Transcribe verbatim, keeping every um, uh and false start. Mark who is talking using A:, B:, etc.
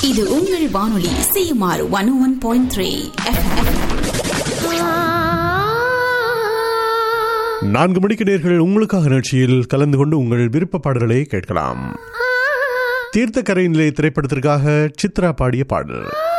A: இது உங்கள் வானொலி CMR one one point three.
B: நான்கு மணிக்கு நேர்கள் உங்களுக்காக நிகழ்ச்சியில் கலந்து கொண்டு உங்கள் விருப்ப பாடல்களை கேட்கலாம். தீர்த்தக்கரை நிலை திரைப்படத்திற்காக சித்ரா பாடிய பாடல்.